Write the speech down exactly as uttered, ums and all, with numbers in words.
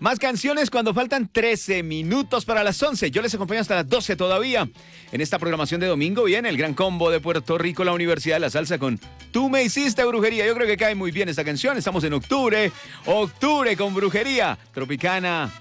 Más canciones cuando faltan trece minutos para las once. Yo les acompaño hasta las doce todavía. En esta programación de domingo viene el gran combo de Puerto Rico, la Universidad de la Salsa con Tú me hiciste brujería. Yo creo que cae muy bien esta canción. Estamos en octubre. Octubre con brujería. Tropicana